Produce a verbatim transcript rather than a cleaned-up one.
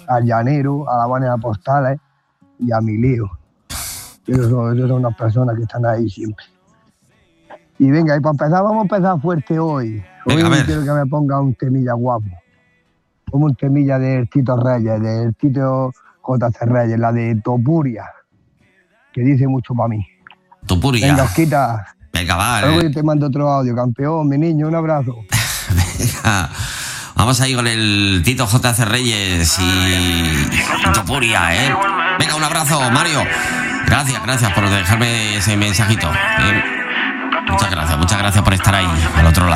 al Llanero, a la Banda Postales y a mi lío. Ellos son, ellos son unas personas que están ahí siempre. Y venga, y para empezar, vamos a empezar fuerte hoy. Hoy Venga, a ver. quiero que me ponga un temilla guapo. Como un temilla del Tito Reyes, del Tito J C Reyes, la de Topuria, que dice mucho para mí. Topuria. Venga, Osquita. Venga, va. Luego Eh. yo te mando otro audio, campeón, mi niño, un abrazo. Venga. Vamos ahí con el Tito J C Reyes y Topuria, ¿eh? Venga, un abrazo, Mario. Gracias, gracias por dejarme ese mensajito. Eh, muchas gracias, muchas gracias por estar ahí al otro lado.